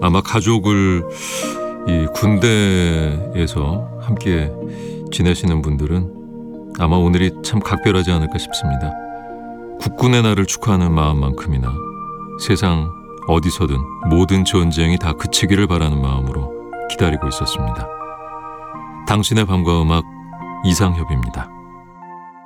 아마 가족을 이 군대에서 함께 지내시는 분들은 아마 오늘이 참 각별하지 않을까 싶습니다. 국군의 날을 축하하는 마음만큼이나 세상 어디서든 모든 전쟁이 다 그치기를 바라는 마음으로 기다리고 있었습니다. 당신의 밤과 음악, 이상협입니다.